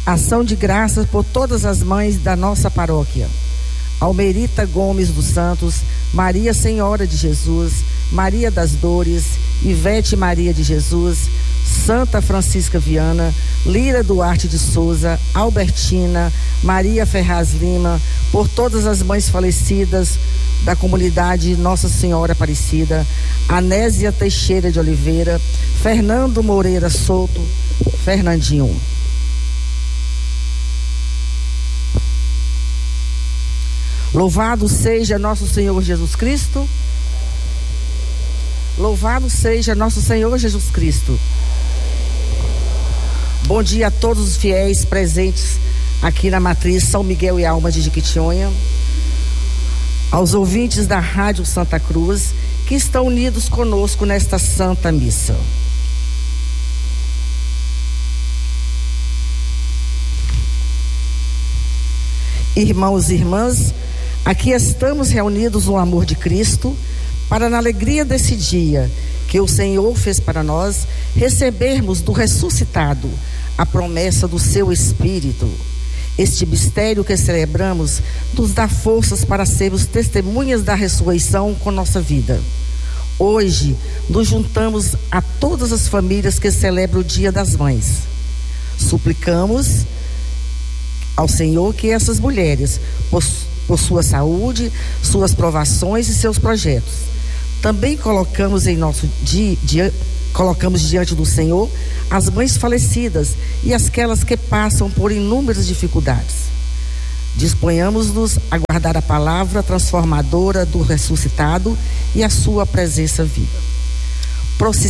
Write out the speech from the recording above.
Ação de graças por todas as mães da nossa paróquia: Almerita Gomes dos Santos, Maria Senhora de Jesus, Maria das Dores, Ivete Maria de Jesus, Santa Francisca Viana, Lira Duarte de Souza, Albertina, Maria Ferraz Lima, por todas as mães falecidas da comunidade Nossa Senhora Aparecida, Anésia Teixeira de Oliveira, Fernando Moreira Souto, Fernandinho. Louvado seja nosso Senhor Jesus Cristo. Louvado seja nosso Senhor Jesus Cristo. Bom dia a todos os fiéis presentes aqui na Matriz São Miguel e Alma de Jequitinhonha, aos ouvintes da Rádio Santa Cruz que estão unidos conosco nesta Santa Missa. Irmãos e irmãs, aqui estamos reunidos no amor de Cristo para, na alegria desse dia que o Senhor fez para nós, recebermos do ressuscitado a promessa do seu Espírito. Este mistério que celebramos nos dá forças para sermos testemunhas da ressurreição com nossa vida. Hoje, nos juntamos a todas as famílias que celebram o Dia das Mães. Suplicamos ao Senhor que essas mulheres, por sua saúde, suas provações e seus projetos, também colocamos diante do Senhor as mães falecidas e aquelas que passam por inúmeras dificuldades. Disponhamos-nos a guardar a palavra transformadora do ressuscitado e a sua presença viva.